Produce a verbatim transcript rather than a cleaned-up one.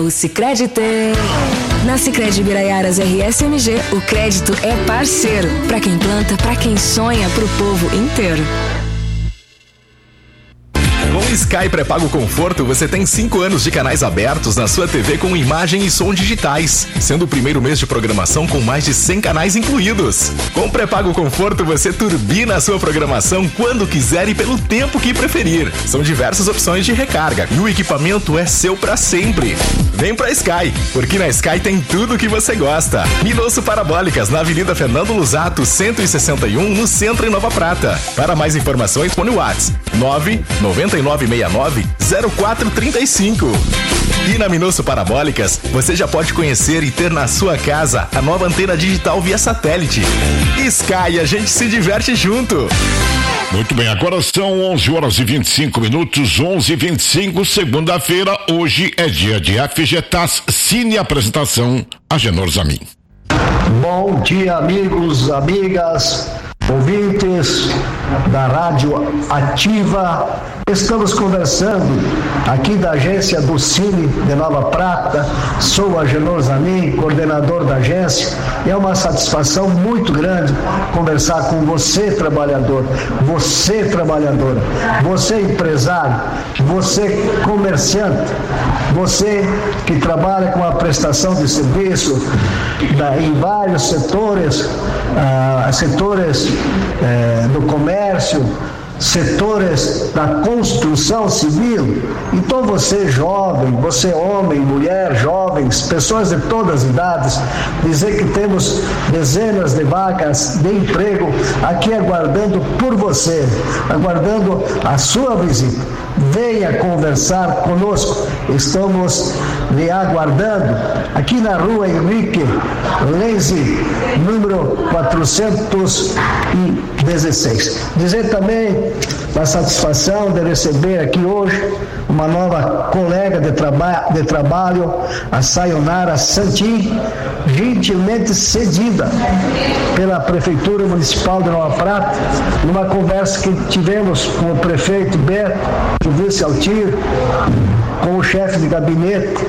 O Sicredi tem. Na Sicredi Biraiaras R S M G, o crédito é parceiro. Pra quem planta, pra quem sonha, pro povo inteiro. Com o Sky Pré-Pago Conforto, você tem cinco anos de canais abertos na sua T V com imagem e som digitais, sendo o primeiro mês de programação com mais de cem canais incluídos. Com o Pré-Pago Conforto, você turbina a sua programação quando quiser e pelo tempo que preferir. São diversas opções de recarga e o equipamento é seu pra sempre. Vem pra Sky, porque na Sky tem tudo que você gosta. Minosso Parabólicas, na Avenida Fernando Lusato, cento e sessenta e um, no centro, em Nova Prata. Para mais informações, fone WhatsApp nove nove nove seis nove zero quatro três cinco. E na Minosso Parabólicas, você já pode conhecer e ter na sua casa a nova antena digital via satélite. Sky, a gente se diverte junto. Muito bem, agora são onze horas e vinte e cinco minutos, onze e vinte e cinco, segunda-feira. Hoje é dia de F G T A S Cine Apresentação, Agenor Zamin. Bom dia, amigos, amigas, ouvintes da Rádio Ativa. Estamos conversando aqui da agência do Cine de Nova Prata. Sou Agenor Zamin, coordenador da agência, e é uma satisfação muito grande conversar com você, trabalhador, você, trabalhadora, você, empresário, você, comerciante, você que trabalha com a prestação de serviço da, em vários setores, ah, setores eh, do comércio, setores da construção civil. Então você jovem, você homem, mulher, jovens, pessoas de todas as idades, dizer que temos dezenas de vagas de emprego aqui aguardando por você, aguardando a sua visita. Venha conversar conosco, estamos lhe aguardando aqui na rua Henrique Lenzi, número quatrocentos e dezesseis. Dizer também a satisfação de receber aqui hoje uma nova colega de, traba- de trabalho, a Sayonara Santin, gentilmente cedida pela Prefeitura Municipal de Nova Prata, numa conversa que tivemos com o prefeito Beto, o vice Altir, com o chefe de gabinete